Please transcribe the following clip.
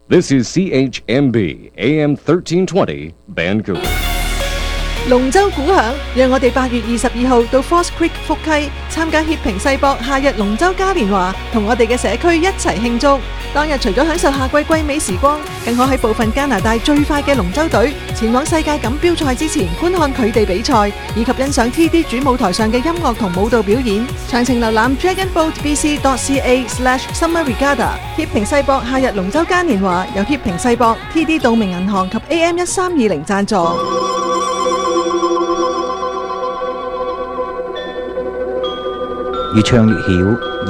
This is CHMB AM 1320 Vancouver。 龍舟鼓響，讓我哋8月22號到 Force Creek 福溪參加協平世博夏日龍舟嘉年華，同我哋嘅社區一齊慶祝。當日除咗享受夏季季美時光，更可喺部分加拿大最快嘅龍舟隊前往世界錦標賽之前觀看佢哋比賽，以及欣賞 TD 主舞台上嘅音樂同舞蹈表演。詳情瀏覽 dragonboatbc.ca/summer regatta。協平世博夏日龍舟嘉年華由協平世博、TD 道明銀行及 AM1320 贊助。 越唱越曉